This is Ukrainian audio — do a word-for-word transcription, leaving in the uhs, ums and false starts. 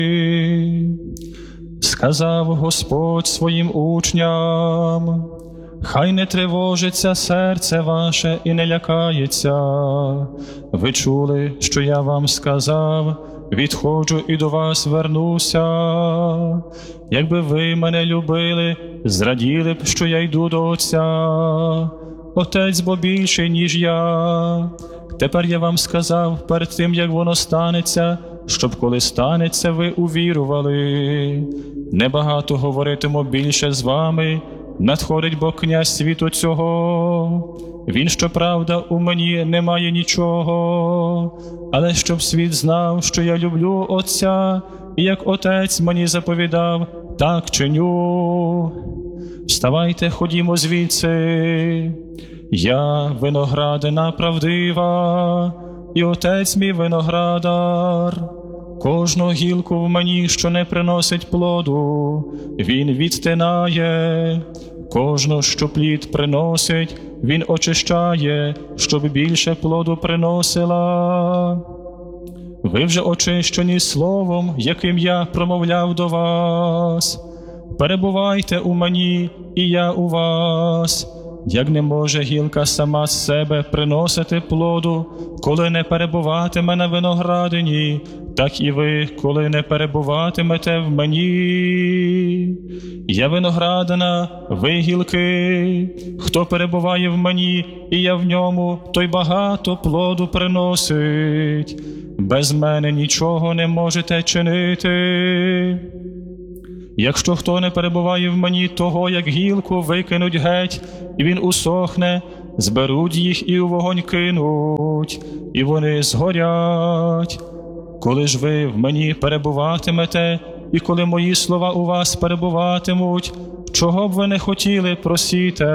Сказав Господь своїм учням: хай не тривожиться серце ваше і не лякається. Ви чули, що я вам сказав: відходжу і до вас вернуся. Якби ви мене любили, зраділи б, що я йду до Отця. Отець бо більший, ніж я. Тепер я вам сказав перед тим, як воно станеться, щоб коли станеться, ви увірували. Небагато говоритиму більше з вами, надходить бо князь світу цього. Він, щоправда, у мені не має нічого, але щоб світ знав, що я люблю Отця, і як Отець мені заповідав, так чиню. Вставайте, ходімо звідси. Я виноградина правдива, і Отець мій виноградар. Кожну гілку в мені, що не приносить плоду, Він відтинає. Кожну, що плід приносить, Він очищає, щоб більше плоду приносила. Ви вже очищені словом, яким я промовляв до вас. Перебувайте у мені, і я у вас. Як не може гілка сама з себе приносити плоду, коли не перебуватиме на виноградині, так і ви, коли не перебуватимете в мені. Я виноградина, ви гілки. Хто перебуває в мені, і я в ньому, той багато плоду приносить. Без мене нічого не можете чинити. Якщо хто не перебуває в мені, того, як гілку, викинуть геть, і він усохне, зберуть їх і у вогонь кинуть, і вони згорять. Коли ж ви в мені перебуватимете, і коли мої слова у вас перебуватимуть, чого б ви не хотіли, просіте.